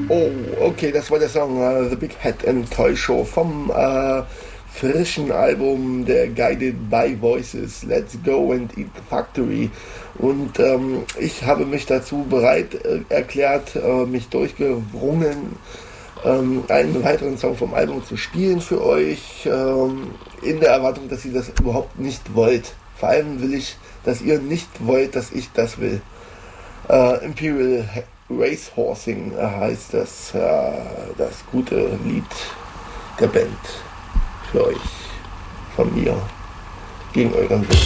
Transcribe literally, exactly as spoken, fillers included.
Oh, okay, das war der Song äh, The Big Head and Toy Show vom äh, frischen Album der Guided by Voices, Let's Go and Eat the Factory. Und ähm, ich habe mich dazu bereit äh, erklärt, äh, mich durchgerungen, ähm, einen weiteren Song vom Album zu spielen für euch, ähm, in der Erwartung, dass ihr das überhaupt nicht wollt. Vor allem will ich, dass ihr nicht wollt, dass ich das will. Äh, Imperial Racehorsing heißt das, äh, das gute Lied der Band für euch, von mir, gegen euren Willen.